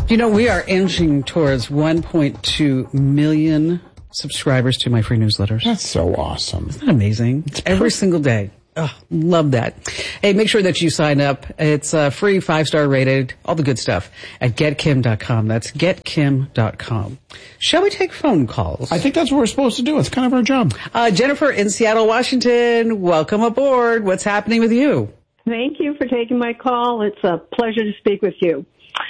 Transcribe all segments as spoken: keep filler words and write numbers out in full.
You know, we are inching towards one point two million subscribers to my free newsletters. That's so awesome. Isn't that amazing? It's Every single day. Oh, love that. Hey, make sure that you sign up. It's uh, free, five-star rated, all the good stuff at get kim dot com. That's get kim dot com. Shall we take phone calls? I think that's what we're supposed to do. It's kind of our job. Uh, Jennifer in Seattle, Washington, welcome aboard. What's happening with you? Thank you for taking my call. It's a pleasure to speak with you.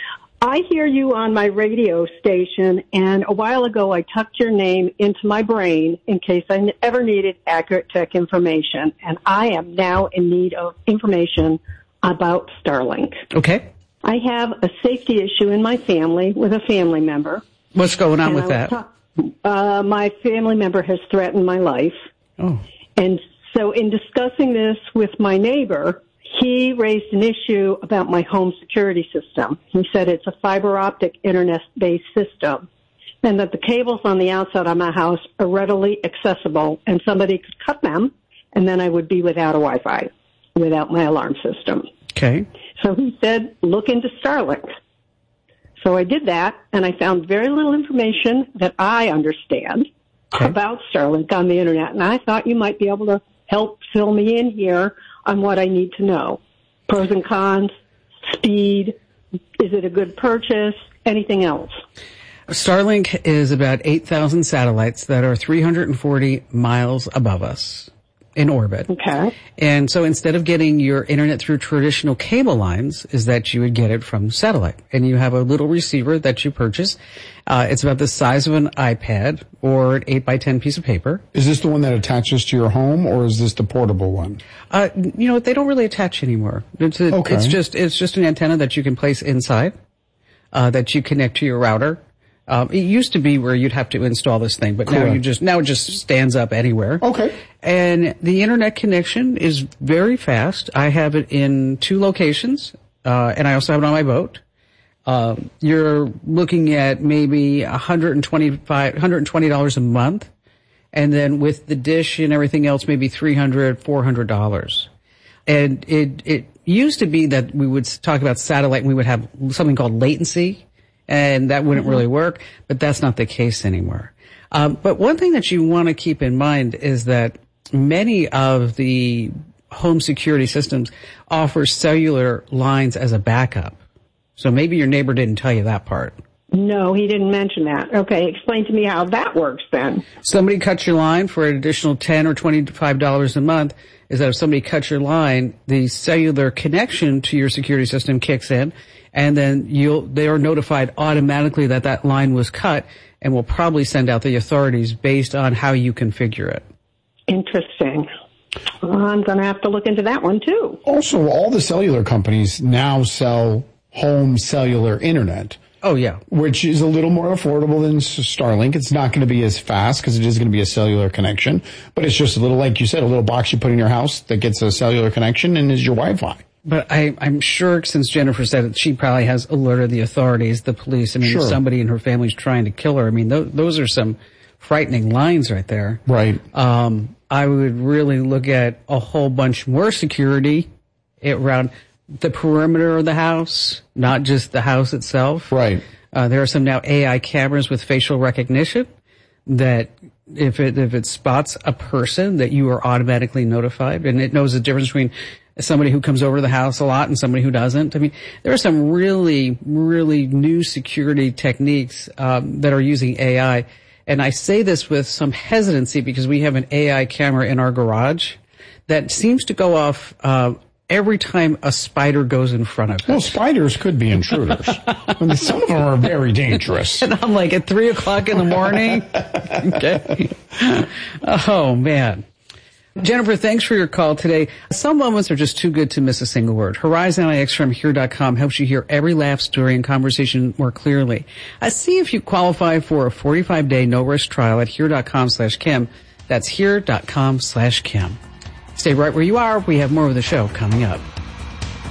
I hear you on my radio station, and a while ago I tucked your name into my brain in case I ever needed accurate tech information, and I am now in need of information about Starlink. Okay. I have a safety issue in my family with a family member. What's going on with that? Ta- uh, my family member has threatened my life. Oh. And so in discussing this with my neighbor, he raised an issue about my home security system. He said it's a fiber optic internet-based system and that the cables on the outside of my house are readily accessible and somebody could cut them and then I would be without a Wi-Fi, without my alarm system. Okay. So he said, look into Starlink. So I did that and I found very little information that I understand okay. about Starlink on the internet, and I thought you might be able to help fill me in here on what I need to know. Pros and cons, speed, is it a good purchase, anything else? Starlink is about eight thousand satellites that are three hundred forty miles above us in orbit. Okay. And so instead of getting your internet through traditional cable lines, is that you would get it from satellite. And you have a little receiver that you purchase. Uh, it's about the size of an iPad or an eight by ten piece of paper. Is this the one that attaches to your home, or is this the portable one? Uh, you know, they don't really attach anymore. It's, a, okay. it's just, it's just an antenna that you can place inside, uh, that you connect to your router. Um, it used to be where you'd have to install this thing, but Correct. now you just, now it just stands up anywhere. Okay. And the internet connection is very fast. I have it in two locations, uh, and I also have it on my boat. Uh, you're looking at maybe one hundred twenty-five, one hundred twenty dollars a month. And then with the dish and everything else, maybe three hundred dollars, four hundred dollars. And it, it used to be that we would talk about satellite and we would have something called latency, and that wouldn't mm-hmm. really work, but that's not the case anymore. Um, but one thing that you want to keep in mind is that many of the home security systems offer cellular lines as a backup. So maybe your neighbor didn't tell you that part. No, he didn't mention that. Okay, explain to me how that works then. Somebody cuts your line for an additional ten or twenty-five dollars a month. Is that if somebody cuts your line, the cellular connection to your security system kicks in, and then you'll, they are notified automatically that that line was cut, and will probably send out the authorities based on how you configure it. Interesting. Well, I'm going to have to look into that one too. Also, all the cellular companies now sell home cellular internet. Oh, yeah. Which is a little more affordable than Starlink. It's not going to be as fast because it is going to be a cellular connection. But it's just a little, like you said, a little box you put in your house that gets a cellular connection and is your Wi-Fi. But I, I'm sure, since Jennifer said it, she probably has alerted the authorities, the police. I mean, sure. if somebody in her family's trying to kill her, I mean, th- those are some frightening lines right there. Right. Um, I would really look at a whole bunch more security around the perimeter of the house, not just the house itself. Right. Uh, there are some now A I cameras with facial recognition that if it, if it spots a person, that you are automatically notified, and it knows the difference between somebody who comes over to the house a lot and somebody who doesn't. I mean, there are some really, really new security techniques, um, that are using A I. And I say this with some hesitancy because we have an A I camera in our garage that seems to go off, uh, every time a spider goes in front of it. Well, spiders could be intruders. I mean, some of them are very dangerous. And I'm like, at three o'clock in the morning? Okay. Oh, man. Jennifer, thanks for your call today. Some moments are just too good to miss a single word. Horizon I X from here dot com helps you hear every laugh story and conversation more clearly. Uh, see if you qualify for a forty-five day no-risk trial at here dot com slash Kim. That's here dot com slash Kim. Stay right where you are. We have more of the show coming up.